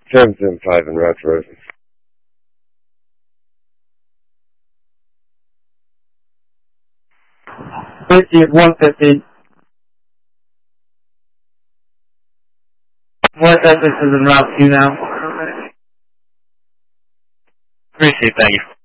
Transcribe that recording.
775 in Route Rosen. 50 at 150. West Essex is in Route 2 now. Appreciate it, thank you.